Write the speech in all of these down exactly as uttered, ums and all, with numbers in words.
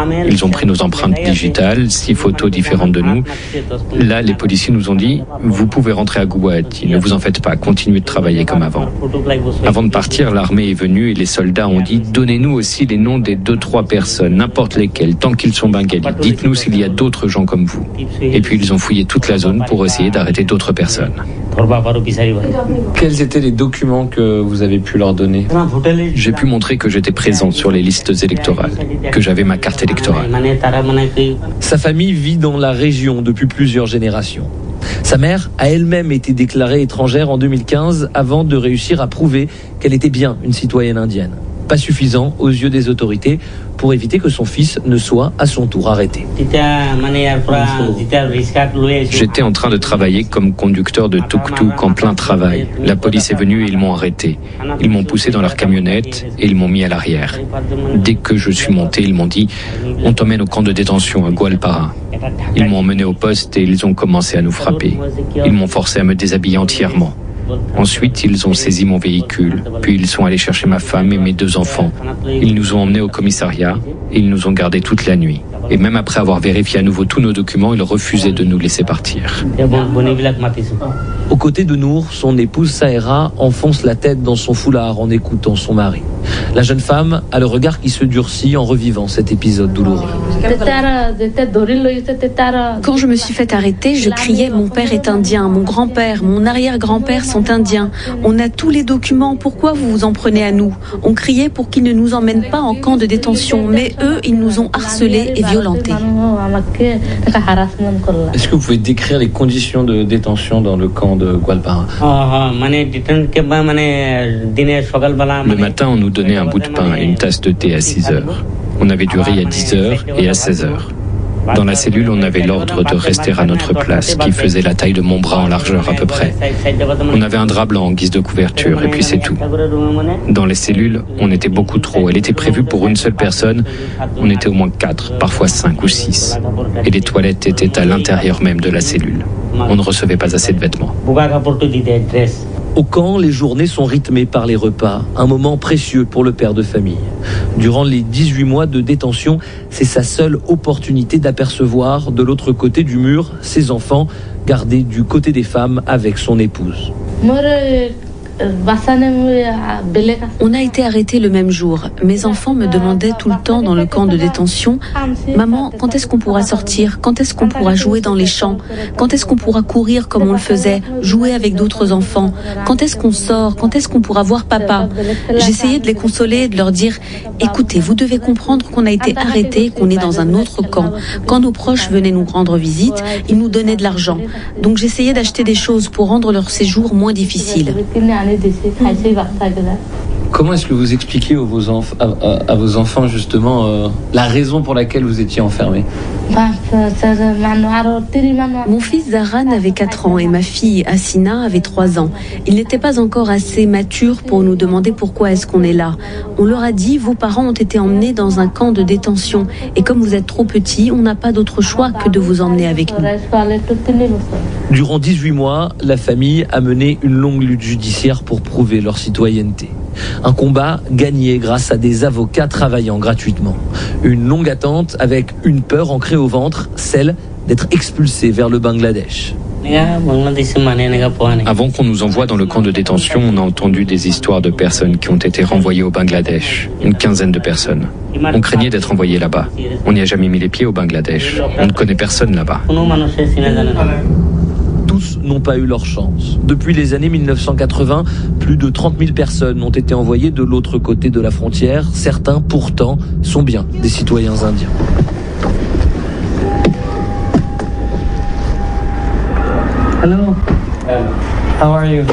Ils ont pris nos empreintes digitales, six photos différentes de nous. Là, les policiers nous ont dit « Vous pouvez rentrer à Guwahati, ne vous en faites pas, continuez de travailler comme avant ». Avant de partir, l'armée est venue et les soldats ont dit « Donnez-nous aussi les noms des deux, trois personnes, n'importe lesquelles, tant qu'ils sont bengalis. Dites-nous s'il y a d'autres gens comme vous ». Et puis ils ont fouillé toute la zone pour essayer d'arrêter d'autres personnes. Quels étaient les documents que vous avez pu leur donner ? J'ai pu montrer que j'étais présent sur les listes électorales, que j'avais ma carte électorale. Sa famille vit dans la région depuis plusieurs générations. Sa mère a elle-même été déclarée étrangère en deux mille quinze avant de réussir à prouver qu'elle était bien une citoyenne indienne. Pas suffisant aux yeux des autorités pour éviter que son fils ne soit à son tour arrêté. J'étais en train de travailler comme conducteur de tuk-tuk en plein travail. La police est venue et ils m'ont arrêté. Ils m'ont poussé dans leur camionnette et ils m'ont mis à l'arrière. Dès que je suis monté, ils m'ont dit « On t'emmène au camp de détention à Goalpara ». Ils m'ont emmené au poste et ils ont commencé à nous frapper. Ils m'ont forcé à me déshabiller entièrement. Ensuite, ils ont saisi mon véhicule, puis ils sont allés chercher ma femme et mes deux enfants. Ils nous ont emmenés au commissariat et ils nous ont gardés toute la nuit. Et même après avoir vérifié à nouveau tous nos documents, ils refusaient de nous laisser partir. Aux côtés de Nour, son épouse Sahera enfonce la tête dans son foulard en écoutant son mari. La jeune femme a le regard qui se durcit en revivant cet épisode douloureux. Quand je me suis fait arrêter, je criais « Mon père est indien, mon grand-père, mon arrière-grand-père sont indiens. On a tous les documents, pourquoi vous vous en prenez à nous ?» On criait pour qu'ils ne nous emmènent pas en camp de détention, mais eux, ils nous ont harcelés et violentés. Est-ce que vous pouvez décrire les conditions de détention dans le camp de Goalpara ? Le matin, on nous donnait un bout de pain et une tasse de thé à six heures. On avait du riz à dix heures et à seize heures. Dans la cellule, on avait l'ordre de rester à notre place, qui faisait la taille de mon bras en largeur à peu près. On avait un drap blanc en guise de couverture, et puis c'est tout. Dans les cellules, on était beaucoup trop. Elle était prévue pour une seule personne. On était au moins quatre, parfois cinq ou six. Et les toilettes étaient à l'intérieur même de la cellule. On ne recevait pas assez de vêtements. Au camp, les journées sont rythmées par les repas, un moment précieux pour le père de famille. Durant les dix-huit mois de détention, c'est sa seule opportunité d'apercevoir de l'autre côté du mur ses enfants, gardés du côté des femmes avec son épouse. On a été arrêtés le même jour. Mes enfants me demandaient tout le temps dans le camp de détention « Maman, quand est-ce qu'on pourra sortir? Quand est-ce qu'on pourra jouer dans les champs? Quand est-ce qu'on pourra courir comme on le faisait? Jouer avec d'autres enfants? Quand est-ce qu'on sort? Quand est-ce qu'on pourra voir papa ?» J'essayais de les consoler et de leur dire « Écoutez, vous devez comprendre qu'on a été arrêtés, qu'on est dans un autre camp. Quand nos proches venaient nous rendre visite, ils nous donnaient de l'argent. Donc j'essayais d'acheter des choses pour rendre leur séjour moins difficile. » Comment est-ce que vous expliquez à vos, enf- à, à, à vos enfants justement euh, la raison pour laquelle vous étiez enfermé? Mon fils Zaran avait quatre ans et ma fille Assina avait trois ans. Ils n'étaient pas encore assez matures pour nous demander pourquoi est-ce qu'on est là. On leur a dit, vos parents ont été emmenés dans un camp de détention et comme vous êtes trop petits, on n'a pas d'autre choix que de vous emmener avec nous. Durant dix-huit mois, la famille a mené une longue lutte judiciaire pour prouver leur citoyenneté. Un combat gagné grâce à des avocats travaillant gratuitement. Une longue attente avec une peur ancrée au ventre, celle d'être expulsé vers le Bangladesh. Avant qu'on nous envoie dans le camp de détention, on a entendu des histoires de personnes qui ont été renvoyées au Bangladesh. Une quinzaine de personnes. On craignait d'être envoyés là-bas. On n'y a jamais mis les pieds au Bangladesh. On ne connaît personne là-bas. Tous n'ont pas eu leur chance. Depuis les années mille neuf cent quatre-vingts, plus de trente mille personnes ont été envoyées de l'autre côté de la frontière. Certains, pourtant, sont bien des citoyens indiens. Hello. How are you?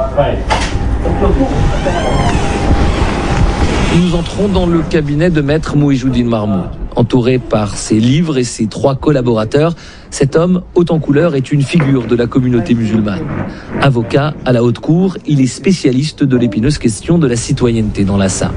Nous entrons dans le cabinet de maître Mouhijoudine Mahmoud. Entouré par ses livres et ses trois collaborateurs, Cet homme, haut en couleur, est une figure de la communauté musulmane. Avocat à la haute cour, il est spécialiste de l'épineuse question de la citoyenneté dans l'Assam.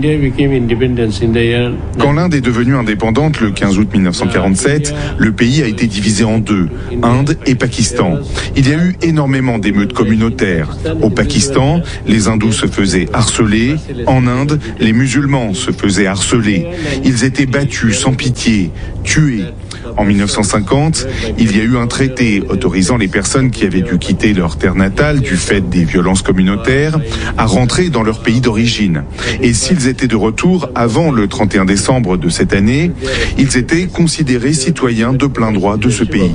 Quand l'Inde est devenue indépendante le quinze août mille neuf cent quarante-sept, le pays a été divisé en deux, Inde et Pakistan. Il y a eu énormément d'émeutes communautaires. Au Pakistan, les hindous se faisaient harceler. En Inde, les musulmans se faisaient harceler. Ils étaient battus sans pitié, tués. En mille neuf cent cinquante, il y a eu un traité autorisant les personnes qui avaient dû quitter leur terre natale du fait des violences communautaires à rentrer dans leur pays d'origine. Et s'ils étaient de retour avant le trente et un décembre de cette année, ils étaient considérés citoyens de plein droit de ce pays.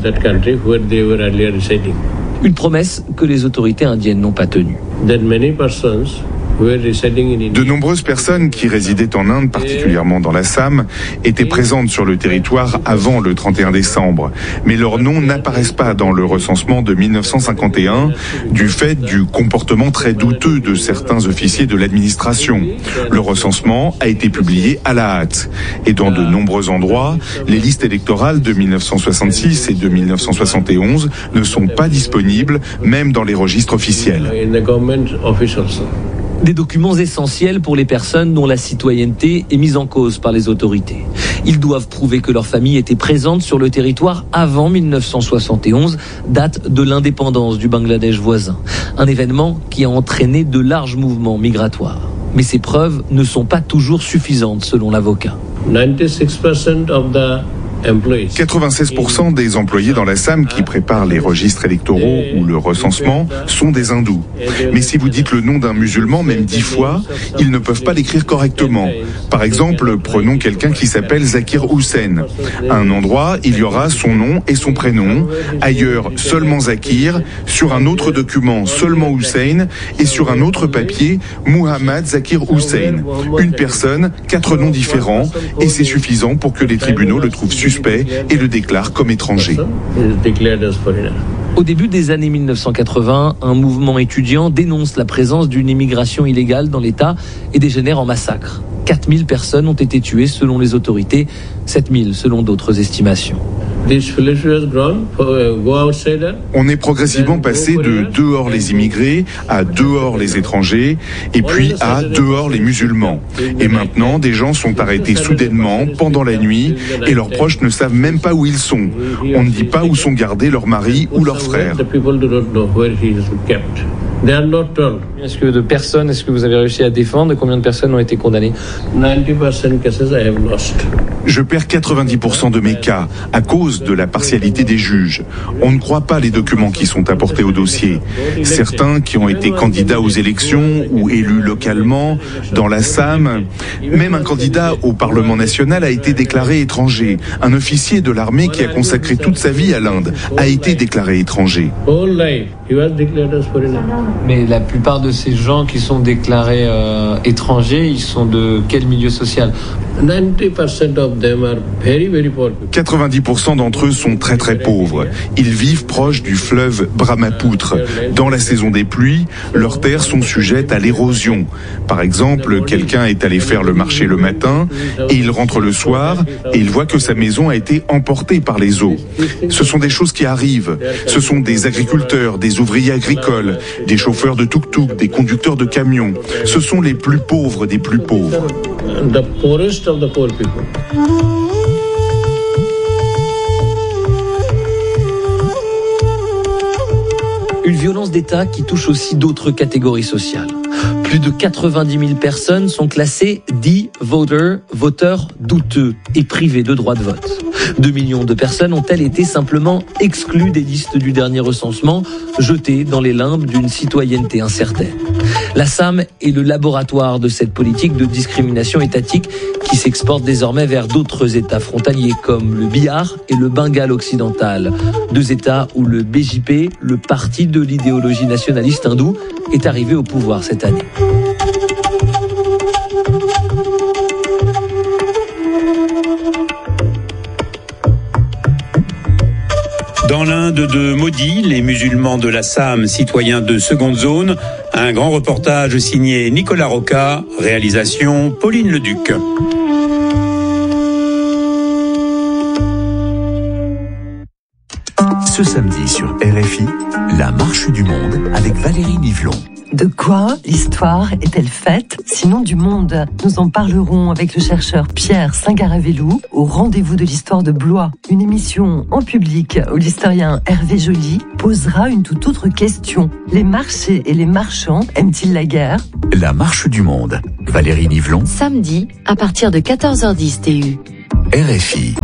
Une promesse que les autorités indiennes n'ont pas tenue. De nombreuses personnes qui résidaient en Inde, particulièrement dans l'Assam, étaient présentes sur le territoire avant le trente et un décembre. Mais leurs noms n'apparaissent pas dans le recensement de mille neuf cent cinquante et un du fait du comportement très douteux de certains officiers de l'administration. Le recensement a été publié à la hâte. Et dans de nombreux endroits, les listes électorales de mille neuf cent soixante-six et de mille neuf cent soixante et onze ne sont pas disponibles, même dans les registres officiels. Des documents essentiels pour les personnes dont la citoyenneté est mise en cause par les autorités. Ils doivent prouver que leur famille était présente sur le territoire avant mille neuf cent soixante et onze, date de l'indépendance du Bangladesh voisin. Un événement qui a entraîné de larges mouvements migratoires. Mais ces preuves ne sont pas toujours suffisantes selon l'avocat. quatre-vingt-seize pour cent des employés dans l'Assam qui préparent les registres électoraux ou le recensement sont des hindous. Mais si vous dites le nom d'un musulman, même dix fois, ils ne peuvent pas l'écrire correctement. Par exemple, prenons quelqu'un qui s'appelle Zakir Hussain. À un endroit, il y aura son nom et son prénom. Ailleurs, seulement Zakir. Sur un autre document, seulement Hussain. Et sur un autre papier, Muhammad Zakir Hussain. Une personne, quatre noms différents. Et c'est suffisant pour que les tribunaux le trouvent suspect et le déclare comme étranger. Au début des années mille neuf cent quatre-vingts, un mouvement étudiant dénonce la présence d'une immigration illégale dans l'État et dégénère en massacre. quatre mille personnes ont été tuées selon les autorités, sept mille selon d'autres estimations. On est progressivement passé de dehors les immigrés à dehors les étrangers et puis à dehors les musulmans. Et maintenant, des gens sont arrêtés soudainement pendant la nuit et leurs proches ne savent même pas où ils sont. On ne dit pas où sont gardés leurs maris ou leurs frères. Est-ce que de personnes, est-ce que vous avez réussi à défendre? Combien de personnes ont été condamnées? Je perds quatre-vingt-dix pour cent de mes cas à cause de la partialité des juges. On ne croit pas les documents qui sont apportés au dossier. Certains qui ont été candidats aux élections ou élus localement dans l'Assam, même un candidat au Parlement national a été déclaré étranger. Un officier de l'armée qui a consacré toute sa vie à l'Inde a été déclaré étranger. Mais la plupart de ces gens qui sont déclarés euh, étrangers, ils sont de quel milieu social? quatre-vingt-dix pour cent d'entre eux sont très très pauvres. Ils vivent proches du fleuve Brahmapoutre. Dans la saison des pluies, leurs terres sont sujettes à l'érosion. Par exemple, quelqu'un est allé faire le marché le matin et il rentre le soir et il voit que sa maison a été emportée par les eaux. Ce sont des choses qui arrivent. Ce sont des agriculteurs, des ouvriers agricoles, des chauffeurs de tuk-tuk, des conducteurs de camions. Ce sont les plus pauvres des plus pauvres. The poorest of the poor people. Une violence d'État qui touche aussi d'autres catégories sociales. Plus de quatre-vingt-dix mille personnes sont classées D-voter, voteurs douteux et privés de droit de vote. Deux millions de personnes ont-elles été simplement exclues des listes du dernier recensement, jetées dans les limbes d'une citoyenneté incertaine. L'Assam est le laboratoire de cette politique de discrimination étatique qui s'exporte désormais vers d'autres États frontaliers comme le Bihar et le Bengale occidental. Deux États où le B J P, le parti de l'idéologie nationaliste hindoue, est arrivé au pouvoir cette année. Dans l'Inde de Modi, les musulmans de l'Assam, citoyens de seconde zone, un grand reportage signé Nicolas Roca, réalisation Pauline Leduc. Ce samedi sur R F I, la marche du monde avec Valérie Nivelon. De quoi l'histoire est-elle faite, sinon du monde? Nous en parlerons avec le chercheur Pierre Singaravelou au rendez-vous de l'histoire de Blois. Une émission en public où l'historien Hervé Joly posera une toute autre question. Les marchés et les marchands aiment-ils la guerre? La marche du monde. Valérie Nivelon. Samedi, à partir de quatorze heures dix T U. R F I.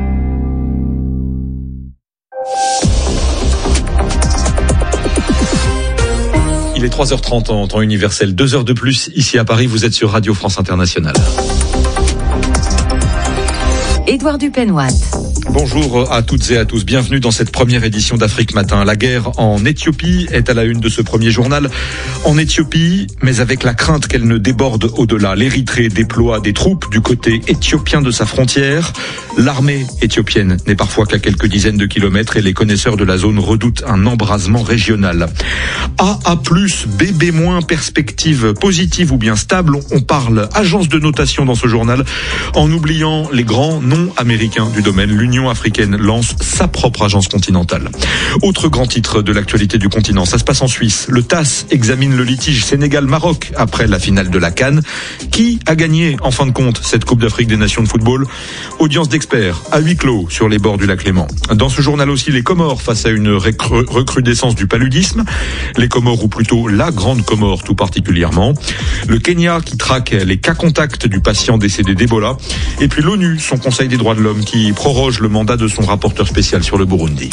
Il est trois heures trente en temps universel, deux heures de plus ici à Paris, vous êtes sur Radio France Internationale. Édouard Dupenoit. Bonjour à toutes et à tous, bienvenue dans cette première édition d'Afrique Matin. La guerre en Éthiopie est à la une de ce premier journal. En Éthiopie, mais avec la crainte qu'elle ne déborde au-delà. L'Érythrée déploie des troupes du côté éthiopien de sa frontière. L'armée éthiopienne n'est parfois qu'à quelques dizaines de kilomètres et les connaisseurs de la zone redoutent un embrasement régional. A A plus, B B moins, perspective positive ou bien stable, on parle agence de notation dans ce journal en oubliant les grands noms américains du domaine. L'Union africaine lance sa propre agence continentale. Autre grand titre de l'actualité du continent, ça se passe en Suisse. Le T A S examine le litige Sénégal-Maroc après la finale de la CAN. Qui a gagné en fin de compte cette Coupe d'Afrique des Nations de football? Audience d'experts à huis clos sur les bords du lac Léman. Dans ce journal aussi, les Comores face à une recru- recrudescence du paludisme. Les Comores, ou plutôt la Grande Comore tout particulièrement. Le Kenya qui traque les cas contacts du patient décédé d'Ebola. Et puis l'ONU, son Conseil des droits de l'homme, qui proroge le mandat de son rapporteur spécial sur le Burundi.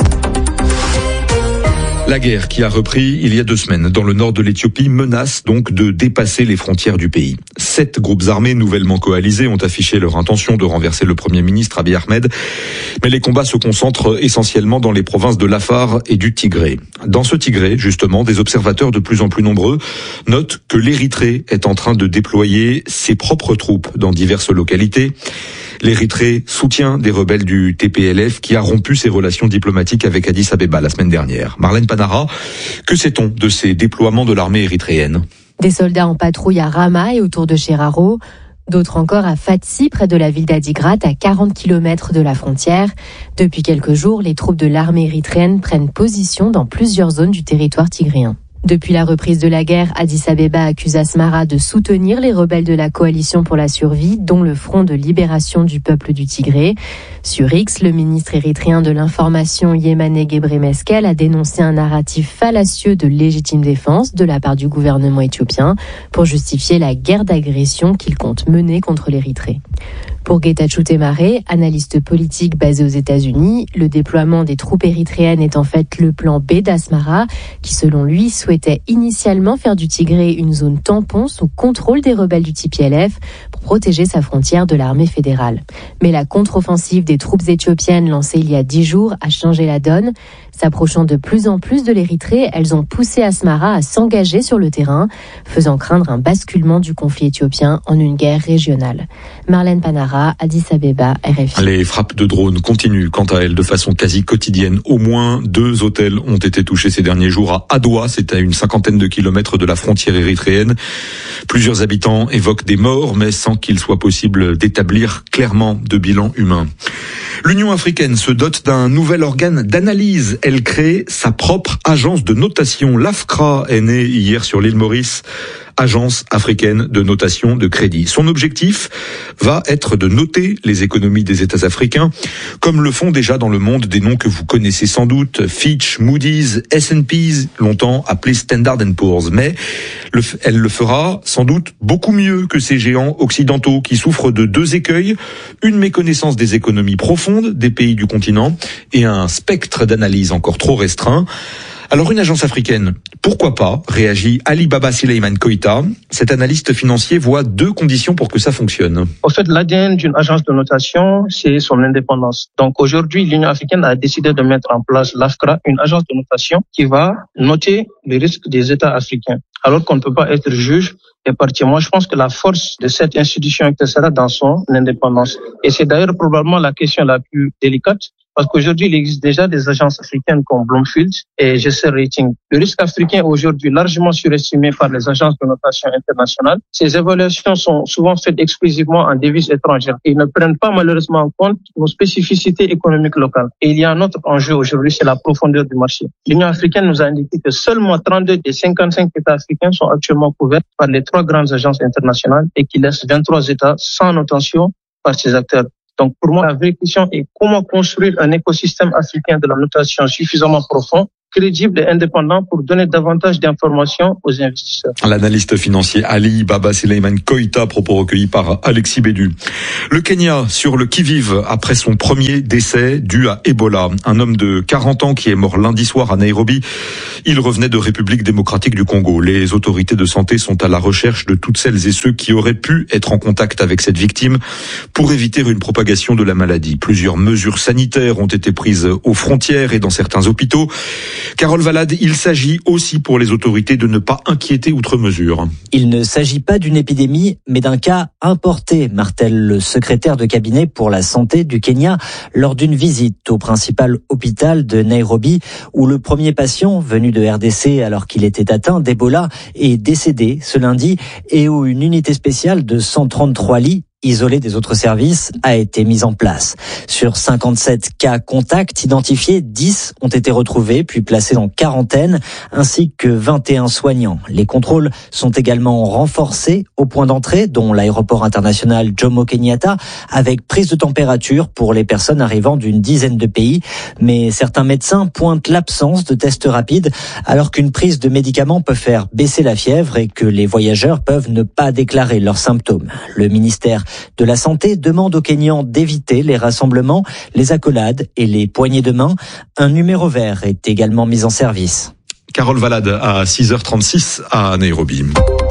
La guerre qui a repris il y a deux semaines dans le nord de l'Éthiopie menace donc de dépasser les frontières du pays. Sept groupes armés nouvellement coalisés ont affiché leur intention de renverser le Premier ministre Abiy Ahmed. Mais les combats se concentrent essentiellement dans les provinces de l'Afar et du Tigré. Dans ce Tigré, justement, des observateurs de plus en plus nombreux notent que l'Érythrée est en train de déployer ses propres troupes dans diverses localités. L'Érythrée soutient des rebelles du T P L F qui a rompu ses relations diplomatiques avec Addis Abeba la semaine dernière. Marlène Panara, que sait-on de ces déploiements de l'armée érythréenne? Des soldats en patrouille à Rama et autour de Chiraro, d'autres encore à Fatsi, près de la ville d'Adigrat, à quarante kilomètres de la frontière. Depuis quelques jours, les troupes de l'armée érythréenne prennent position dans plusieurs zones du territoire tigréen. Depuis la reprise de la guerre, Addis Abeba accuse Asmara de soutenir les rebelles de la coalition pour la survie, dont le Front de libération du peuple du Tigré. Sur X, le ministre érythréen de l'information Yemane Gebremeskel a dénoncé un narratif fallacieux de légitime défense de la part du gouvernement éthiopien pour justifier la guerre d'agression qu'il compte mener contre l'Érythrée. Pour Getachew Temare, analyste politique basé aux États-Unis, le déploiement des troupes érythréennes est en fait le plan B d'Asmara, qui selon lui souhaitait initialement faire du Tigré une zone tampon sous contrôle des rebelles du T P L F pour protéger sa frontière de l'armée fédérale. Mais la contre-offensive des troupes éthiopiennes lancée il y a dix jours a changé la donne. S'approchant de plus en plus de l'Érythrée, elles ont poussé Asmara à s'engager sur le terrain, faisant craindre un basculement du conflit éthiopien en une guerre régionale. Marlène Panara, Addis Abeba, R F I. Les frappes de drones continuent quant à elles de façon quasi quotidienne. Au moins deux hôtels ont été touchés ces derniers jours à Adoua, c'est à une cinquantaine de kilomètres de la frontière érythréenne. Plusieurs habitants évoquent des morts, mais sans qu'il soit possible d'établir clairement de bilan humain. L'Union africaine se dote d'un nouvel organe d'analyse. Elle crée sa propre agence de notation. L'AFCRA est née hier sur l'île Maurice. Agence africaine de notation de crédit. Son objectif va être de noter les économies des États africains, comme le font déjà dans le monde des noms que vous connaissez sans doute, Fitch, Moody's, S and P, longtemps appelés Standard and Poor's. Mais le, elle le fera sans doute beaucoup mieux que ces géants occidentaux qui souffrent de deux écueils, une méconnaissance des économies profondes des pays du continent et un spectre d'analyse encore trop restreint. Alors une agence africaine, pourquoi pas, réagit Ali Baba Suleiman Koïta. Cet analyste financier voit deux conditions pour que ça fonctionne. En fait, l'A D N d'une agence de notation, c'est son indépendance. Donc aujourd'hui, l'Union africaine a décidé de mettre en place l'AFCRA, une agence de notation qui va noter les risques des États africains. Alors qu'on ne peut pas être juge et partie. Moi, je pense que la force de cette institution sera dans son indépendance. Et c'est d'ailleurs probablement la question la plus délicate Parce qu'aujourd'hui, il existe déjà des agences africaines comme Bloomfield et G C Rating. Le risque africain est aujourd'hui largement surestimé par les agences de notation internationales. Ces évaluations sont souvent faites exclusivement en devises étrangères et ne prennent pas malheureusement en compte nos spécificités économiques locales. Et il y a un autre enjeu aujourd'hui, c'est la profondeur du marché. L'Union africaine nous a indiqué que seulement trente-deux des cinquante-cinq États africains sont actuellement couverts par les trois grandes agences internationales et qui laissent vingt-trois États sans notation par ces acteurs. Donc pour moi, la vraie question est comment construire un écosystème africain de la notation suffisamment profond, crédible et indépendant pour donner davantage d'informations aux investisseurs. L'analyste financier Ali Baba Suleiman Koïta, propos recueillis par Alexis Bédu. Le Kenya sur le qui-vive après son premier décès dû à Ebola. Un homme de quarante ans qui est mort lundi soir à Nairobi. Il revenait de République démocratique du Congo. Les autorités de santé sont à la recherche de toutes celles et ceux qui auraient pu être en contact avec cette victime pour éviter une propagation de la maladie. Plusieurs mesures sanitaires ont été prises aux frontières et dans certains hôpitaux. Carole Valade, il s'agit aussi pour les autorités de ne pas inquiéter outre mesure. Il ne s'agit pas d'une épidémie, mais d'un cas importé, martèle le secrétaire de cabinet pour la santé du Kenya lors d'une visite au principal hôpital de Nairobi, où le premier patient venu de R D C alors qu'il était atteint d'Ebola est décédé ce lundi et où une unité spéciale de cent trente-trois lits isolé des autres services, a été mise en place. Sur cinquante-sept cas contacts identifiés, dix ont été retrouvés puis placés en quarantaine, ainsi que vingt et un soignants. Les contrôles sont également renforcés au point d'entrée, dont l'aéroport international Jomo Kenyatta, avec prise de température pour les personnes arrivant d'une dizaine de pays. Mais certains médecins pointent l'absence de tests rapides, alors qu'une prise de médicaments peut faire baisser la fièvre et que les voyageurs peuvent ne pas déclarer leurs symptômes. Le ministère de la Santé demande aux Kenyans d'éviter les rassemblements, les accolades et les poignées de main. Un numéro vert est également mis en service. Carole Valade à six heures trente-six à Nairobi.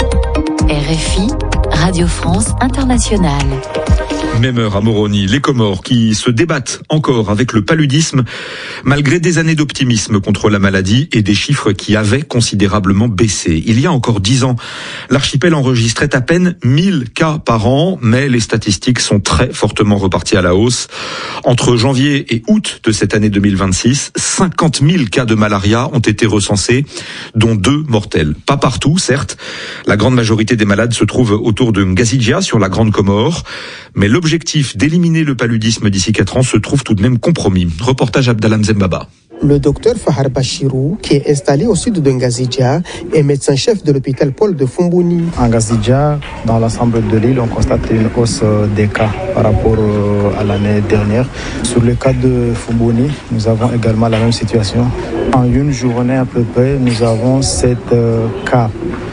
R F I, Radio France Internationale. Même heure à Moroni, les Comores qui se débattent encore avec le paludisme malgré des années d'optimisme contre la maladie et des chiffres qui avaient considérablement baissé. Il y a encore dix ans, l'archipel enregistrait à peine mille cas par an, mais les statistiques sont très fortement reparties à la hausse. Entre janvier et août de cette année deux mille vingt-six, cinquante mille cas de malaria ont été recensés, dont deux mortels. Pas partout, certes. La grande majorité des malades se trouve autour de Ngazidja, sur la Grande Comore, mais l'objectif d'éliminer le paludisme d'ici quatre ans se trouve tout de même compromis. Reportage Abdallah Mzembaba. Le docteur Fahar Bachirou, qui est installé au sud de Ngazidja, est médecin-chef de l'hôpital Paul de Fumbuni. En Ngazidja, dans l'ensemble de l'île, on constate une hausse des cas par rapport à l'année dernière. Sur le cas de Fumbuni, nous avons également la même situation. En une journée à peu près, nous avons sept cas,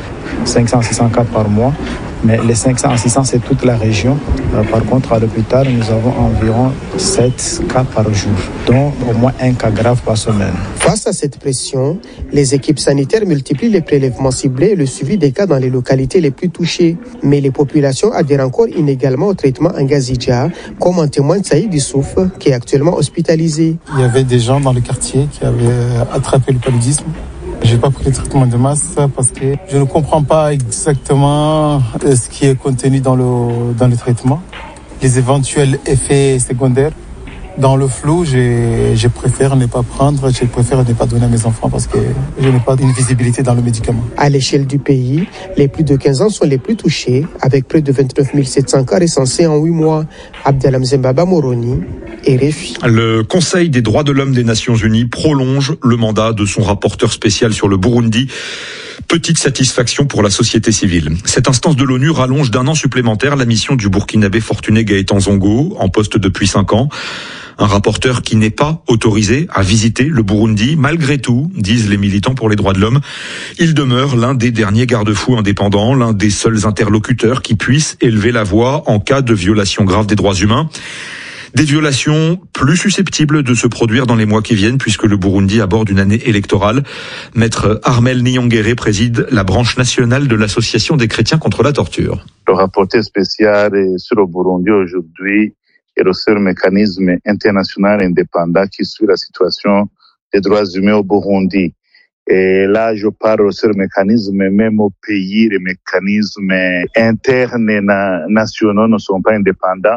cinq cents à six cents cas par mois. Mais les cinq cents à six cents, c'est toute la région. Par contre, à l'hôpital, nous avons environ sept cas par jour, dont au moins un cas grave par semaine. Face à cette pression, les équipes sanitaires multiplient les prélèvements ciblés et le suivi des cas dans les localités les plus touchées. Mais les populations adhèrent encore inégalement au traitement en Ngazidja, comme en témoigne Saïd Issouf, qui est actuellement hospitalisé. Il y avait des gens dans le quartier qui avaient attrapé le paludisme. J'ai pas pris le traitement de masse parce que je ne comprends pas exactement ce qui est contenu dans le, dans le traitement, les éventuels effets secondaires. Dans le flou, je, je préfère ne pas prendre, je préfère ne pas donner à mes enfants parce que je n'ai pas une visibilité dans le médicament. À l'échelle du pays, les plus de quinze ans sont les plus touchés, avec près de vingt-neuf mille sept cents cas recensés en huit mois. Abdallah Mzembaba Moroni, R F I. Le Conseil des droits de l'homme des Nations Unies prolonge le mandat de son rapporteur spécial sur le Burundi. Petite satisfaction pour la société civile. Cette instance de l'ONU rallonge d'un an supplémentaire la mission du Burkinabé Fortuné Gaëtan Zongo, en poste depuis cinq ans. Un rapporteur qui n'est pas autorisé à visiter le Burundi. Malgré tout, disent les militants pour les droits de l'homme, il demeure l'un des derniers garde-fous indépendants, l'un des seuls interlocuteurs qui puissent élever la voix en cas de violation grave des droits humains. Des violations plus susceptibles de se produire dans les mois qui viennent puisque le Burundi aborde une année électorale. Maître Armel Niyongere préside la branche nationale de l'Association des chrétiens contre la torture. Le rapporteur spécial sur le Burundi aujourd'hui est le seul mécanisme international indépendant qui suit la situation des droits humains au Burundi. Et là, je parle sur le mécanisme, même au pays, les mécanismes internes et na- nationaux ne sont pas indépendants.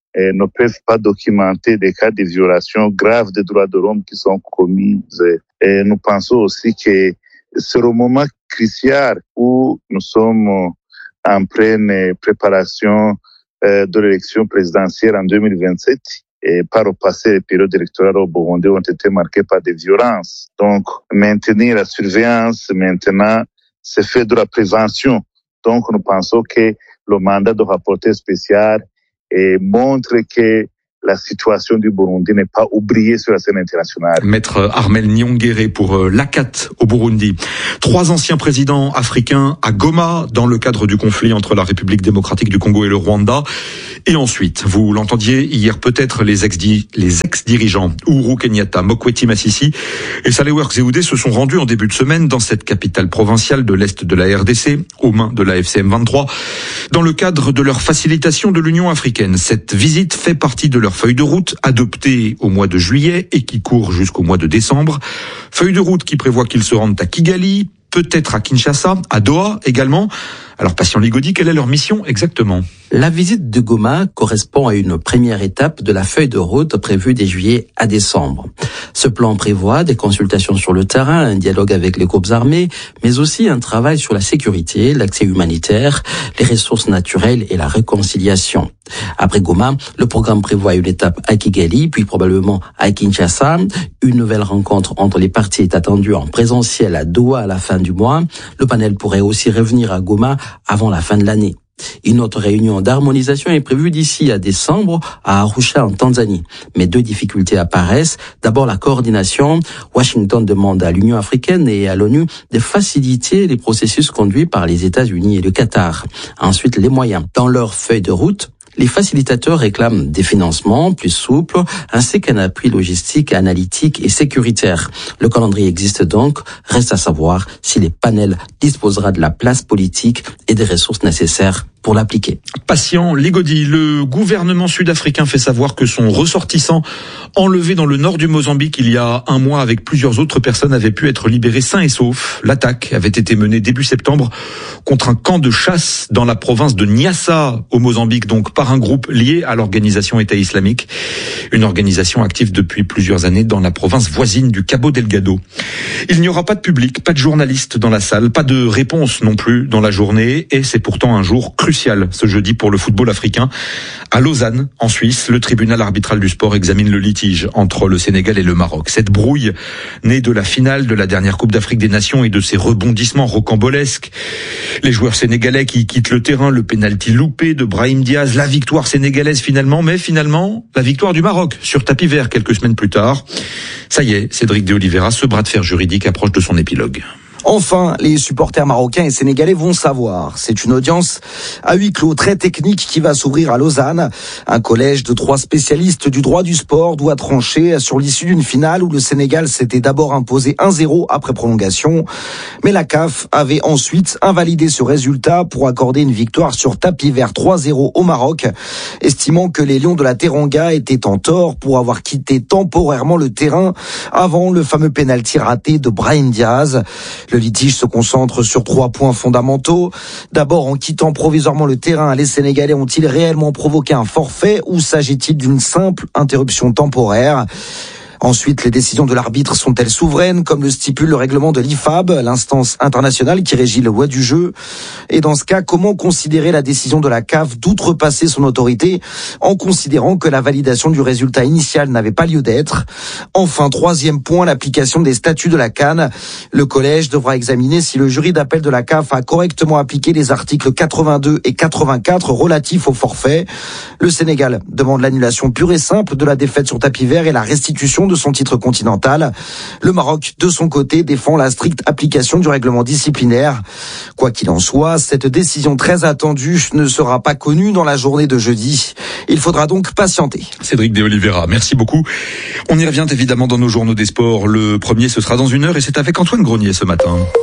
et ne peuvent pas documenter des cas de violations graves des droits de l'homme qui sont commises. Et nous pensons aussi que c'est le moment crucial où nous sommes en pleine préparation de l'élection présidentielle en deux mille vingt-sept. Et par le passé, les périodes électorales au Burundi ont été marquées par des violences. Donc, maintenir la surveillance, maintenant, c'est fait de la prévention. Donc, nous pensons que le mandat de rapporteur spécial et montre que la situation du Burundi n'est pas oubliée sur la scène internationale. Maître Armel Nyongere pour l'A C A T au Burundi. Trois anciens présidents africains à Goma dans le cadre du conflit entre la République démocratique du Congo et le Rwanda. Et ensuite, vous l'entendiez hier peut-être, les ex-di- les ex-dirigeants Uhuru Kenyatta, Mokweti Masisi et Sahle-Work Zewde se sont rendus en début de semaine dans cette capitale provinciale de l'Est de la R D C, aux mains de la F C M vingt-trois, dans le cadre de leur facilitation de l'Union africaine. Cette visite fait partie de leur feuille de route adoptée au mois de juillet et qui court jusqu'au mois de décembre. Feuille de route qui prévoit qu'ils se rendent à Kigali, peut-être à Kinshasa, à Doha également. Alors, Patient Ligodi, quelle est leur mission exactement ? La visite de Goma correspond à une première étape de la feuille de route prévue de juillet à décembre. Ce plan prévoit des consultations sur le terrain, un dialogue avec les groupes armés, mais aussi un travail sur la sécurité, l'accès humanitaire, les ressources naturelles et la réconciliation. Après Goma, le programme prévoit une étape à Kigali, puis probablement à Kinshasa. Une nouvelle rencontre entre les parties est attendue en présentiel à Doha à la fin du mois. Le panel pourrait aussi revenir à Goma avant la fin de l'année. Une autre réunion d'harmonisation est prévue d'ici à décembre à Arusha en Tanzanie. Mais deux difficultés apparaissent. D'abord, la coordination. Washington demande à l'Union africaine et à l'ONU de faciliter les processus conduits par les États-Unis et le Qatar. Ensuite, les moyens. Dans leur feuille de route, les facilitateurs réclament des financements plus souples, ainsi qu'un appui logistique, analytique et sécuritaire. Le calendrier existe donc, reste à savoir si les panels disposera de la place politique et des ressources nécessaires pour l'appliquer. Patient Ligodi, le gouvernement sud-africain fait savoir que son ressortissant enlevé dans le nord du Mozambique il y a un mois avec plusieurs autres personnes avait pu être libéré sain et sauf. L'attaque avait été menée début septembre contre un camp de chasse dans la province de Niassa au Mozambique, donc par un groupe lié à l'organisation État islamique, une organisation active depuis plusieurs années dans la province voisine du Cabo Delgado. Il n'y aura pas de public, pas de journalistes dans la salle, pas de réponse non plus dans la journée, et c'est pourtant un jour crucial ce jeudi pour le football africain. À Lausanne, en Suisse, le tribunal arbitral du sport examine le litige entre le Sénégal et le Maroc. Cette brouille, née de la finale de la dernière Coupe d'Afrique des Nations et de ses rebondissements rocambolesques. Les joueurs sénégalais qui quittent le terrain, le pénalty loupé de Brahim Diaz, la victoire sénégalaise finalement, mais finalement, la victoire du Maroc sur tapis vert quelques semaines plus tard. Ça y est, Cédric de Oliveira, ce bras de fer juridique approche de son épilogue. Enfin, les supporters marocains et sénégalais vont savoir. C'est une audience à huis clos très technique qui va s'ouvrir à Lausanne. Un collège de trois spécialistes du droit du sport doit trancher sur l'issue d'une finale où le Sénégal s'était d'abord imposé un zéro après prolongation. Mais la C A F avait ensuite invalidé ce résultat pour accorder une victoire sur tapis vert trois zéro au Maroc, estimant que les Lions de la Teranga étaient en tort pour avoir quitté temporairement le terrain avant le fameux pénalty raté de Brahim Diaz. Le litige se concentre sur trois points fondamentaux. D'abord, en quittant provisoirement le terrain, les Sénégalais ont-ils réellement provoqué un forfait ou s'agit-il d'une simple interruption temporaire ? Ensuite, les décisions de l'arbitre sont-elles souveraines, comme le stipule le règlement de l'I F A B, l'instance internationale qui régit le loi du jeu? Et dans ce cas, comment considérer la décision de la C A F d'outrepasser son autorité en considérant que la validation du résultat initial n'avait pas lieu d'être? Enfin, troisième point, l'application des statuts de la CAN. Le collège devra examiner si le jury d'appel de la C A F a correctement appliqué les articles quatre-vingt-deux et quatre-vingt-quatre relatifs au forfait. Le Sénégal demande l'annulation pure et simple de la défaite sur tapis vert et la restitution de son titre continental. Le Maroc, de son côté, défend la stricte application du règlement disciplinaire. Quoi qu'il en soit, cette décision très attendue ne sera pas connue dans la journée de jeudi. Il faudra donc patienter. Cédric de Oliveira, merci beaucoup. On y revient évidemment dans nos journaux des sports. Le premier, ce sera dans une heure et c'est avec Antoine Grenier ce matin.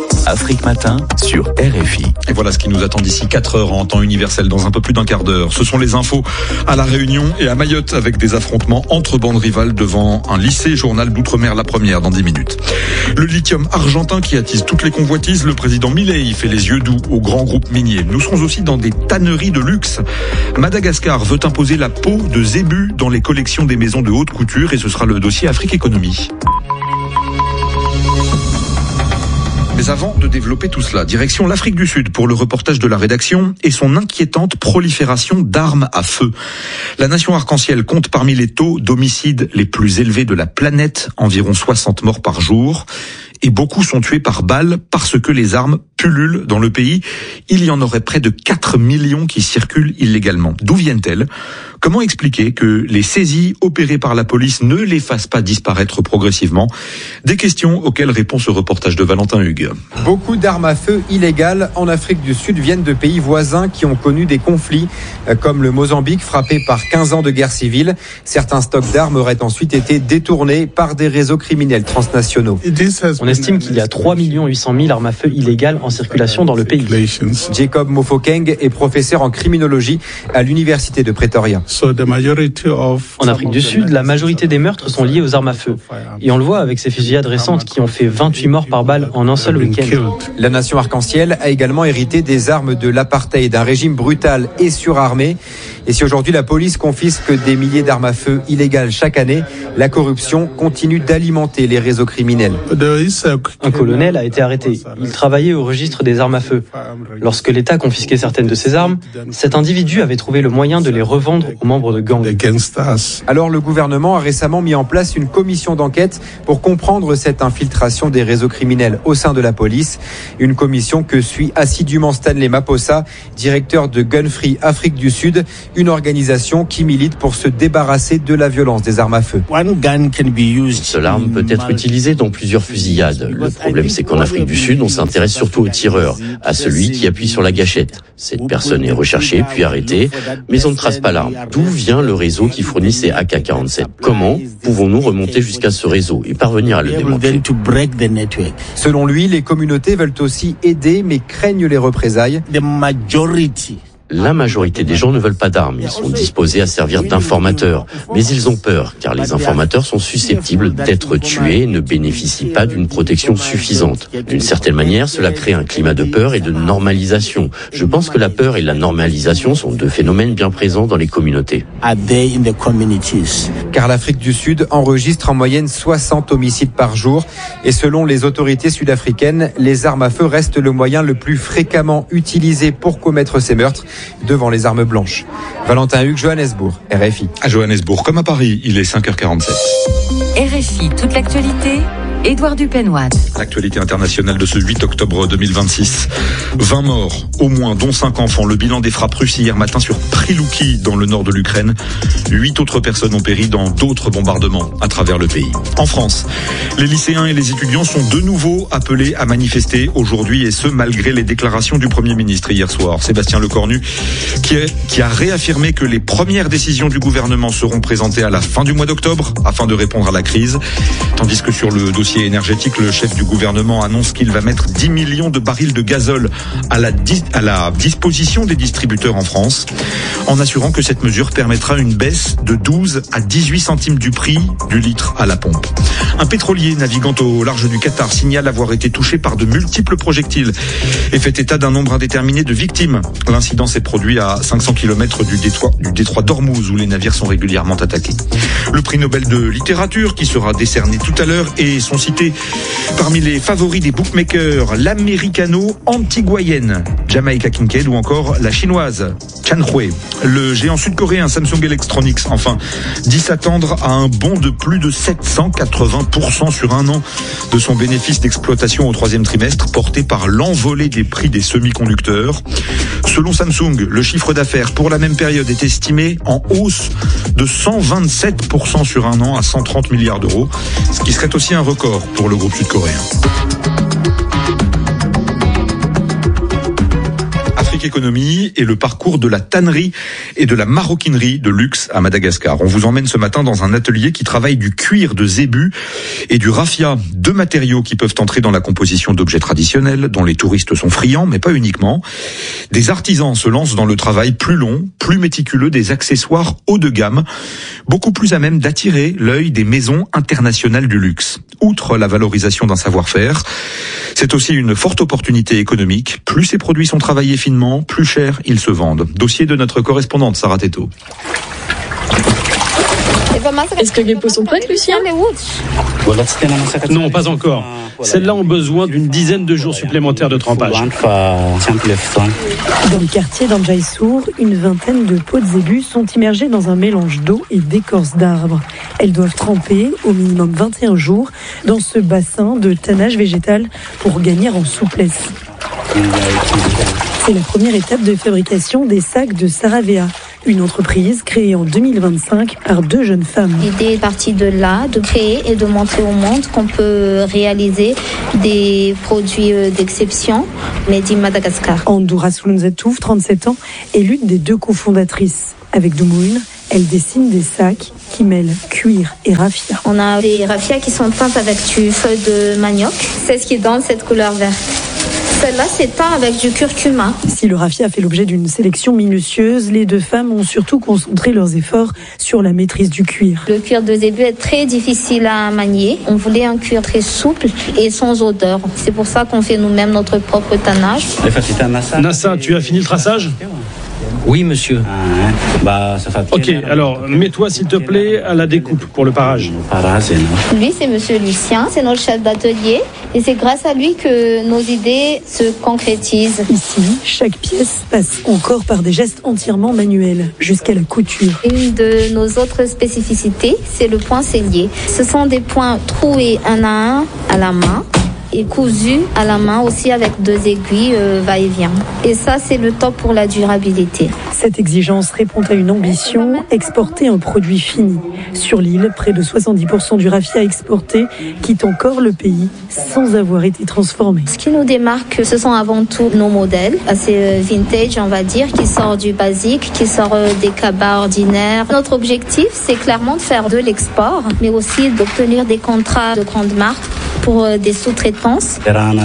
Afrique Matin sur R F I. Et voilà ce qui nous attend d'ici quatre heures en temps universel, dans un peu plus d'un quart d'heure. Ce sont les infos à La Réunion et à Mayotte, avec des affrontements entre bandes rivales devant un lycée. Journal d'Outre-mer, la première dans dix minutes. Le lithium argentin qui attise toutes les convoitises. Le président Milei fait les yeux doux aux grands groupes miniers. Nous serons aussi dans des tanneries de luxe. Madagascar veut imposer la peau de zébu dans les collections des maisons de haute couture, et ce sera le dossier Afrique Économie. Mais avant de développer tout cela, direction l'Afrique du Sud pour le reportage de la rédaction et son inquiétante prolifération d'armes à feu. La nation arc-en-ciel compte parmi les taux d'homicides les plus élevés de la planète, environ soixante morts par jour. Et beaucoup sont tués par balles parce que les armes pullulent dans le pays. Il y en aurait près de quatre millions qui circulent illégalement. D'où viennent-elles ? Comment expliquer que les saisies opérées par la police ne les fassent pas disparaître progressivement ? Des questions auxquelles répond ce reportage de Valentin Hugues. Beaucoup d'armes à feu illégales en Afrique du Sud viennent de pays voisins qui ont connu des conflits, comme le Mozambique, frappé par quinze ans de guerre civile. Certains stocks d'armes auraient ensuite été détournés par des réseaux criminels transnationaux. On estime qu'il y a trois millions huit cent mille armes à feu illégales en circulation dans le pays. Jacob Mofokeng est professeur en criminologie à l'université de Pretoria. En Afrique du Sud, la majorité des meurtres sont liés aux armes à feu. Et on le voit avec ces fusillades récentes qui ont fait vingt-huit morts par balle en un seul week-end. La nation arc-en-ciel a également hérité des armes de l'apartheid, d'un régime brutal et surarmé. Et si aujourd'hui la police confisque des milliers d'armes à feu illégales chaque année, la corruption continue d'alimenter les réseaux criminels. Un colonel a été arrêté. Il travaillait au registre des armes à feu. Lorsque l'État confisquait certaines de ses armes, cet individu avait trouvé le moyen de les revendre aux membres de gangs. Alors le gouvernement a récemment mis en place une commission d'enquête pour comprendre cette infiltration des réseaux criminels au sein de la police. Une commission que suit assidûment Stanley Maposa, directeur de Gun Free Afrique du Sud, une organisation qui milite pour se débarrasser de la violence des armes à feu. Seule arme peut être utilisée dans plusieurs fusillades. Le problème, c'est qu'en Afrique du Sud, on s'intéresse surtout au tireur, à celui qui appuie sur la gâchette. Cette personne est recherchée puis arrêtée, mais on ne trace pas l'arme. D'où vient le réseau qui fournit ces A K quarante-sept ? Comment pouvons-nous remonter jusqu'à ce réseau et parvenir à le démanteler ? Selon lui, les communautés veulent aussi aider, mais craignent les représailles. La majorité des gens ne veulent pas d'armes. Ils sont disposés à servir d'informateurs. Mais ils ont peur, car les informateurs sont susceptibles d'être tués et ne bénéficient pas d'une protection suffisante. D'une certaine manière, cela crée un climat de peur et de normalisation. Je pense que la peur et la normalisation sont deux phénomènes bien présents dans les communautés. Car l'Afrique du Sud enregistre en moyenne soixante homicides par jour. Et selon les autorités sud-africaines, les armes à feu restent le moyen le plus fréquemment utilisé pour commettre ces meurtres, devant les armes blanches. Valentin Hugues, Johannesburg, R F I. À Johannesburg, comme à Paris, il est cinq heures quarante-sept. R F I, toute l'actualité, Édouard Dupenoise. L'actualité internationale de ce huit octobre deux mille vingt-six. vingt morts, au moins, dont cinq enfants. Le bilan des frappes russes hier matin sur Prilouki, dans le nord de l'Ukraine. Huit autres personnes ont péri dans d'autres bombardements à travers le pays. En France, les lycéens et les étudiants sont de nouveau appelés à manifester aujourd'hui, et ce, malgré les déclarations du Premier ministre hier soir. Sébastien Lecornu, qui, est, qui a réaffirmé que les premières décisions du gouvernement seront présentées à la fin du mois d'octobre, afin de répondre à la crise. Tandis que sur le dossier énergétique, le chef du gouvernement annonce qu'il va mettre dix millions de barils de gazole à la, dis- à la disposition des distributeurs en France, en assurant que cette mesure permettra une baisse de douze à dix-huit centimes du prix du litre à la pompe. Un pétrolier naviguant au large du Qatar signale avoir été touché par de multiples projectiles et fait état d'un nombre indéterminé de victimes. L'incident s'est produit à cinq cents kilomètres du détroit, du détroit d'Ormuz, où les navires sont régulièrement attaqués. Le prix Nobel de littérature, qui sera décerné tout à l'heure, et son cité parmi les favoris des bookmakers, l'américano-antiguayenne Jamaica Kincaid, ou encore la chinoise Chan Hui. Le géant sud-coréen Samsung Electronics, enfin, dit s'attendre à un bond de plus de sept cent quatre-vingts pour cent sur un an de son bénéfice d'exploitation au troisième trimestre, porté par l'envolée des prix des semi-conducteurs. Selon Samsung, le chiffre d'affaires pour la même période est estimé en hausse de cent vingt-sept pour cent sur un an à cent trente milliards d'euros, ce qui serait aussi un record pour le groupe sud-coréen. Afrique Économie et le parcours de la tannerie et de la maroquinerie de luxe à Madagascar. On vous emmène ce matin dans un atelier qui travaille du cuir de zébu et du raffia, deux matériaux qui peuvent entrer dans la composition d'objets traditionnels dont les touristes sont friands, mais pas uniquement. Des artisans se lancent dans le travail plus long, plus méticuleux des accessoires haut de gamme, beaucoup plus à même d'attirer l'œil des maisons internationales du luxe. Outre la valorisation d'un savoir-faire, c'est aussi une forte opportunité économique. Plus ces produits sont travaillés finement, plus cher ils se vendent. Dossier de notre correspondante Sarah Teto. Est-ce que les pots sont prêtes, Lucien? Non, pas encore. Celles-là ont besoin d'une dizaine de jours supplémentaires de trempage. Dans le quartier d'Anjaïsour, une vingtaine de pots de zébu sont immergés dans un mélange d'eau et d'écorce d'arbres. Elles doivent tremper au minimum vingt et un jours dans ce bassin de tannage végétal pour gagner en souplesse. C'est la première étape de fabrication des sacs de Saravea, une entreprise créée en deux mille vingt-cinq par deux jeunes femmes. L'idée est partie de là, de créer et de montrer au monde qu'on peut réaliser des produits d'exception, made in Madagascar. Andoura Soulunzatouf, trente-sept ans, est l'une des deux cofondatrices. Avec Doumoun, elle dessine des sacs qui mêlent cuir et raffia. On a des raffias qui sont peintes avec du feuille de manioc. C'est ce qui donne cette couleur verte. Celle-là, c'est peint avec du curcuma. Si le raffia a fait l'objet d'une sélection minutieuse, les deux femmes ont surtout concentré leurs efforts sur la maîtrise du cuir. Le cuir de zébu est très difficile à manier. On voulait un cuir très souple et sans odeur. C'est pour ça qu'on fait nous-mêmes notre propre tannage. Nassa, tu as fini le traçage ? Oui, monsieur. Ok, alors mets-toi s'il te plaît à la découpe pour le parage. Lui, c'est monsieur Lucien, c'est notre chef d'atelier. Et c'est grâce à lui que nos idées se concrétisent. Ici, chaque pièce passe encore par des gestes entièrement manuels, jusqu'à la couture. Une de nos autres spécificités, c'est le point sellier. Ce sont des points troués un à un à la main et cousus à la main aussi avec deux aiguilles euh, va-et-vient. Et ça, c'est le top pour la durabilité. Cette exigence répond à une ambition, exporter un produit fini. Sur l'île, près de soixante-dix pour cent du raffia exporté quitte encore le pays sans avoir été transformé. Ce qui nous démarque, ce sont avant tout nos modèles, assez vintage, on va dire, qui sort du basique, qui sort des cabas ordinaires. Notre objectif, c'est clairement de faire de l'export, mais aussi d'obtenir des contrats de grandes marques pour des sous-traitances.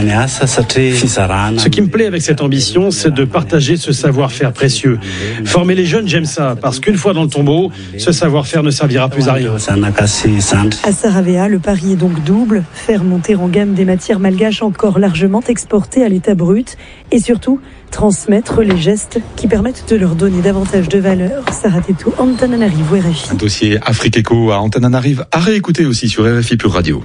Ce qui me plaît avec cette ambition, c'est de partager ce savoir-faire précieux. Former les jeunes, j'aime ça, parce qu'une fois dans le tombeau, ce savoir-faire ne servira plus à rien. À Saravea, le pari est donc double, faire monter en gamme des matières malgaches encore largement exportées à l'état brut, et surtout transmettre les gestes qui permettent de leur donner davantage de valeur. Sarah Teto, Antananarivo, R F I. Un dossier Afrique Éco à Antananarivo, à réécouter aussi sur R F I Pure Radio.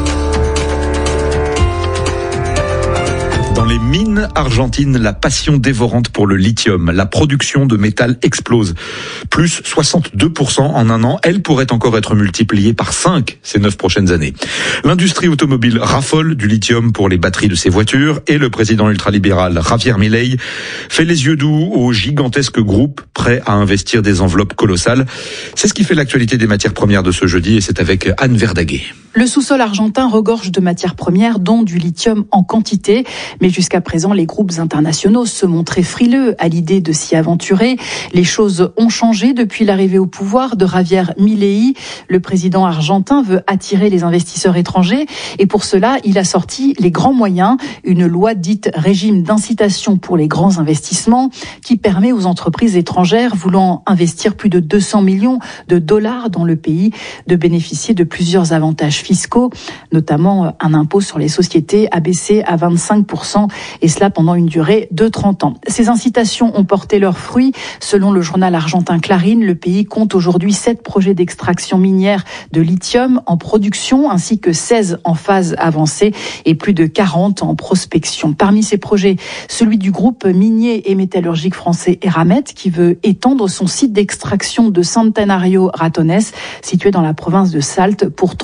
Dans les mines argentines, la passion dévorante pour le lithium, la production de métal explose. Plus soixante-deux pour cent en un an. Elle pourrait encore être multipliée par cinq ces neuf prochaines années. L'industrie automobile raffole du lithium pour les batteries de ses voitures et le président ultralibéral Javier Milei fait les yeux doux au gigantesque groupe prêt à investir des enveloppes colossales. C'est ce qui fait l'actualité des matières premières de ce jeudi et c'est avec Anne Verdaguet. Le sous-sol argentin regorge de matières premières, dont du lithium en quantité. Mais jusqu'à présent, les groupes internationaux se montraient frileux à l'idée de s'y aventurer. Les choses ont changé depuis l'arrivée au pouvoir de Javier Milei. Le président argentin veut attirer les investisseurs étrangers. Et pour cela, il a sorti les grands moyens, une loi dite régime d'incitation pour les grands investissements, qui permet aux entreprises étrangères voulant investir plus de deux cents millions de dollars dans le pays de bénéficier de plusieurs avantages fiscaux, notamment un impôt sur les sociétés abaissé à vingt-cinq pour cent, et cela pendant une durée de trente ans. Ces incitations ont porté leurs fruits. Selon le journal argentin Clarín, le pays compte aujourd'hui sept projets d'extraction minière de lithium en production, ainsi que seize en phase avancée et plus de quarante en prospection. Parmi ces projets, celui du groupe minier et métallurgique français Eramet, qui veut étendre son site d'extraction de Centenario Ratones, situé dans la province de Saltes, pour trois cent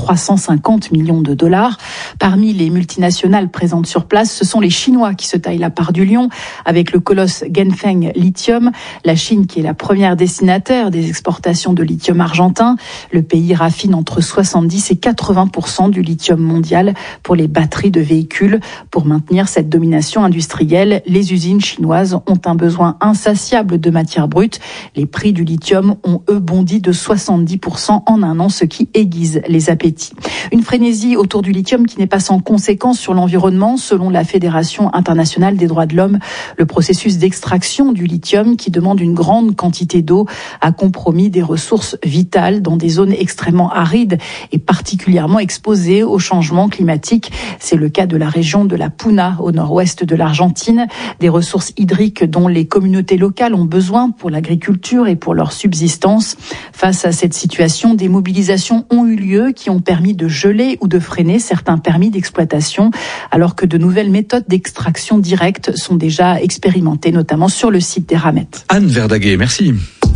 cinquante millions de dollars. Parmi les multinationales présentes sur place, ce sont les Chinois qui se taillent la part du lion avec le colosse Ganfeng Lithium. La Chine qui est la première destinataire des exportations de lithium argentin. Le pays raffine entre soixante-dix et quatre-vingts pour cent du lithium mondial pour les batteries de véhicules. Pour maintenir cette domination industrielle, les usines chinoises ont un besoin insatiable de matières brutes. Les prix du lithium ont eux bondi de soixante-dix pour cent en un an, ce qui aiguise les appétits. Une frénésie autour du lithium qui n'est pas sans conséquences sur l'environnement. Selon la Fédération internationale des droits de l'homme, le processus d'extraction du lithium, qui demande une grande quantité d'eau, a compromis des ressources vitales dans des zones extrêmement arides et particulièrement exposées au changement climatique. C'est le cas de la région de la Puna, au nord-ouest de l'Argentine. Des ressources hydriques dont les communautés locales ont besoin pour l'agriculture et pour leur subsistance. Face à cette situation, des mobilisations ont eu lieu qui ont permis de geler ou de freiner certains permis d'exploitation, alors que de nouvelles méthodes d'extraction directe sont déjà expérimentées, notamment sur le site des Ramettes. Anne Verdaguet, merci.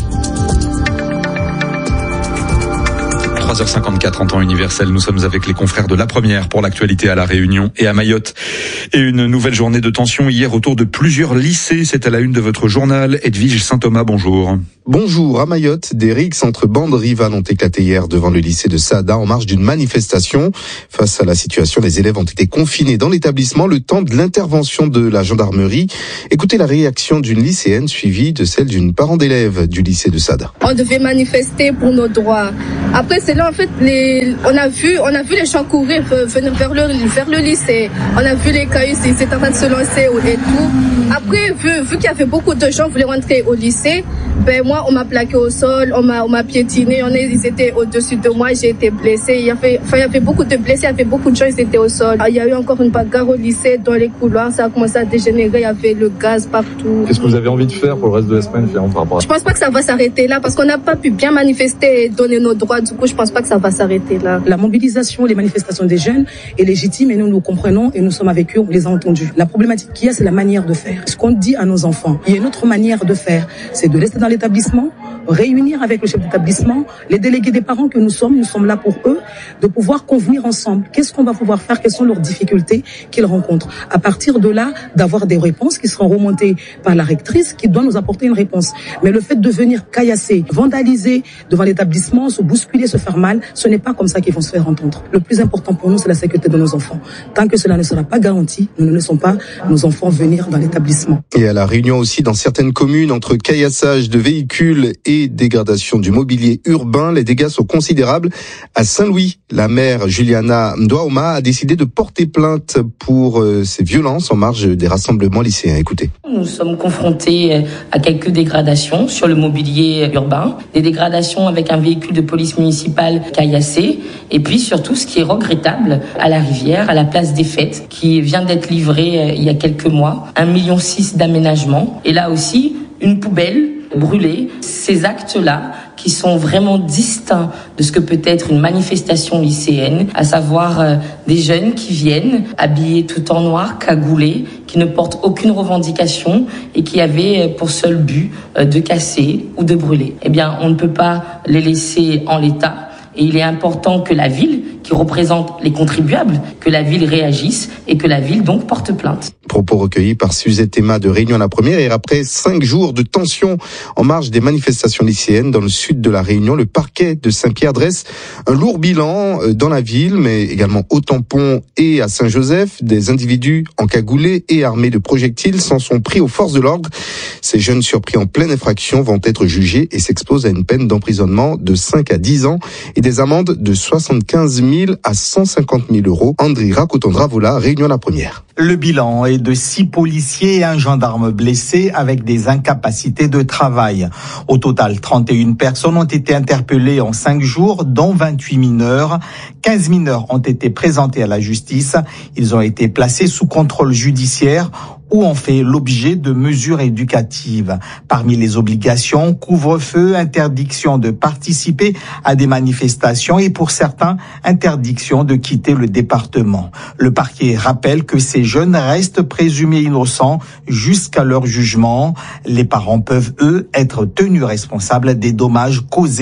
trois heures cinquante-quatre en temps universel, nous sommes avec les confrères de La Première pour l'actualité à La Réunion et à Mayotte. Et une nouvelle journée de tension hier autour de plusieurs lycées. C'est à la une de votre journal. Edwige Saint-Thomas, bonjour. Bonjour. À Mayotte, des rixes entre bandes rivales ont éclaté hier devant le lycée de Saada en marge d'une manifestation. Face à la situation, les élèves ont été confinés dans l'établissement le temps de l'intervention de la gendarmerie. Écoutez la réaction d'une lycéenne suivie de celle d'une parent d'élève du lycée de Saada. On devait manifester pour nos droits. Après, c'est là, en fait, les, on a vu, on a vu les gens courir, venir vers le, vers le lycée. On a vu les cailloux, ils étaient en train de se lancer et tout. Après, vu, vu qu'il y avait beaucoup de gens qui voulaient rentrer au lycée, ben, moi, on m'a plaqué au sol, on m'a, on m'a piétiné, on est, ils étaient au-dessus de moi, j'ai été blessée. Il y avait, enfin, il y avait beaucoup de blessés, il y avait beaucoup de gens, ils étaient au sol. Il y a eu encore une bagarre au lycée, dans les couloirs, ça a commencé à dégénérer, il y avait le gaz partout. Qu'est-ce que vous avez envie de faire pour le reste de la semaine, finalement, par rapport à... Je pense pas que ça va s'arrêter là, parce qu'on n'a pas pu bien manifester et donner nos droits. Du coup, je pense pas que ça va s'arrêter là. La mobilisation, les manifestations des jeunes est légitime et nous nous comprenons et nous sommes avec eux, on les a entendus. La problématique qu'il y a, c'est la manière de faire. Ce qu'on dit à nos enfants, il y a une autre manière de faire, c'est de rester dans l'établissement, réunir avec le chef d'établissement, les délégués des parents que nous sommes, nous sommes là pour eux, de pouvoir convenir ensemble. Qu'est-ce qu'on va pouvoir faire? Quelles sont leurs difficultés qu'ils rencontrent? À partir de là, d'avoir des réponses qui seront remontées par la rectrice qui doit nous apporter une réponse. Mais le fait de venir caillasser, vandaliser devant l'établissement, se bousculer, se faire mal, ce n'est pas comme ça qu'ils vont se faire entendre. Le plus important pour nous, c'est la sécurité de nos enfants. Tant que cela ne sera pas garanti, nous ne laissons pas nos enfants venir dans l'établissement. Et à La Réunion aussi, dans certaines communes, entre caillassage de véhicules et dégradation du mobilier urbain, les dégâts sont considérables. À Saint-Louis, la maire Juliana Ndwaoma a décidé de porter plainte pour euh, ces violences en marge des rassemblements lycéens. Écoutez. Nous sommes confrontés à quelques dégradations sur le mobilier urbain, des dégradations avec un véhicule de police municipale caillassé, et puis surtout ce qui est regrettable à la rivière, à la place des fêtes, qui vient d'être livré il y a quelques mois, un million six d'aménagement, et là aussi une poubelle brûlée. Ces actes-là qui sont vraiment distincts de ce que peut être une manifestation lycéenne, à savoir euh, des jeunes qui viennent habillés tout en noir, cagoulés, qui ne portent aucune revendication et qui avaient pour seul but euh, de casser ou de brûler. Eh bien, on ne peut pas les laisser en l'état. Et il est important que la ville, qui représente les contribuables, que la ville réagisse et que la ville donc porte plainte. Propos recueillis par Suzette Emma de Réunion La Première. Et après cinq jours de tension en marge des manifestations lycéennes dans le sud de La Réunion, le parquet de Saint-Pierre dresse un lourd bilan dans la ville, mais également au Tampon et à Saint-Joseph. Des individus encagoulés et armés de projectiles s'en sont pris aux forces de l'ordre. Ces jeunes surpris en pleine infraction vont être jugés et s'exposent à une peine d'emprisonnement de cinq à dix ans et des amendes de soixante-quinze mille à cent cinquante mille euros. André Rakotondra-Vola, Réunion La Première. Le bilan est de six policiers et un gendarme blessés avec des incapacités de travail. Au total, trente et une personnes ont été interpellées en cinq jours, dont vingt-huit mineurs. quinze mineurs ont été présentés à la justice. Ils ont été placés sous contrôle judiciaire ou ont fait l'objet de mesures éducatives. Parmi les obligations, couvre-feu, interdiction de participer à des manifestations et pour certains, interdiction de quitter le département. Le parquet rappelle que ces jeunes restent présumés innocents jusqu'à leur jugement. Les parents peuvent, eux, être tenus responsables des dommages causés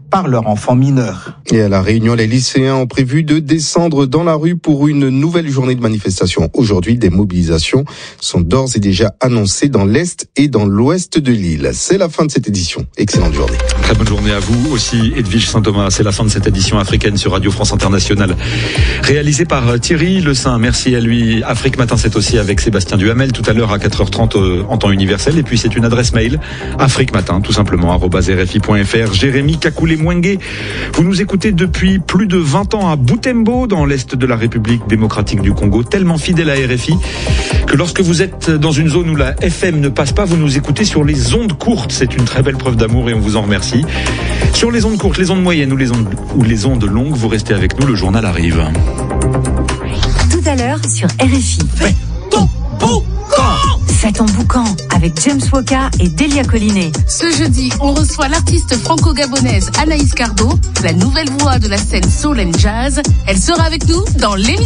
par leur enfant mineur. Et à La Réunion, les lycéens ont prévu de descendre dans la rue pour une nouvelle journée de manifestation. Aujourd'hui, des mobilisations sont d'ores et déjà annoncées dans l'Est et dans l'Ouest de l'île. C'est la fin de cette édition. Excellente journée. Très bonne journée à vous aussi, Edwige Saint-Thomas. C'est la fin de cette édition africaine sur Radio France Internationale. Réalisée par Thierry Le Saint. Merci à lui. Afrique Matin, c'est aussi avec Sébastien Duhamel tout à l'heure à quatre heures trente en temps universel. Et puis c'est une adresse mail, Afrique Matin, tout simplement, arobase R F I point F R. Jérémy Kakoulé-Mouengue. Vous nous écoutez depuis plus de vingt ans à Butembo, dans l'Est de la République démocratique du Congo, tellement fidèle à R F I que lorsque vous êtes dans une zone où la F M ne passe pas, vous nous écoutez sur les ondes courtes. C'est une très belle preuve d'amour et on vous en remercie. Sur les ondes courtes, les ondes moyennes ou les ondes, ou les ondes longues, vous restez avec nous, le journal arrive. Tout à l'heure sur R F I. Fais ton boucan. Fais ton boucan avec James Woka et Delia Collinet. Ce jeudi, on reçoit l'artiste franco-gabonaise Anaïs Cardo, la nouvelle voix de la scène soul and jazz. Elle sera avec nous dans l'émission.